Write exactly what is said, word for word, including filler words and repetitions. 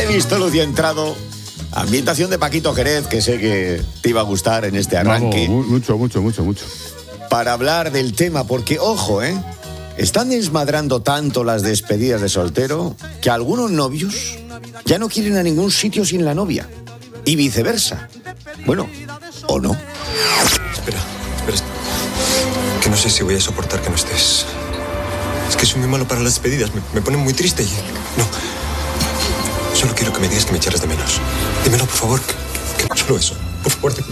he visto, Lucía, entrado. Ambientación de Paquito Jerez, que sé que te iba a gustar en este arranque. Vamos, mucho, mucho, mucho, mucho. Para hablar del tema, porque, ojo, ¿eh? Están desmadrando tanto las despedidas de soltero que algunos novios ya no quieren a ningún sitio sin la novia. Y viceversa. Bueno, ¿o no? Espera, espera. Que no sé si voy a soportar que no estés. Es que soy muy malo para las despedidas. Me, me ponen muy triste y... No. Solo quiero que me digas que me echaras de menos. Dímelo, por favor. Que, que solo eso. Por favor, te...